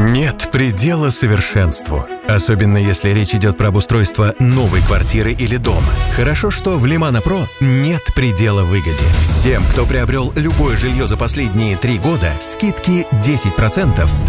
Нет предела совершенству. Особенно если речь идет про обустройство новой квартиры или дома. Хорошо, что в Лимано Про нет предела выгоде. Всем, кто приобрел любое жилье за последние 3 года, скидки 10%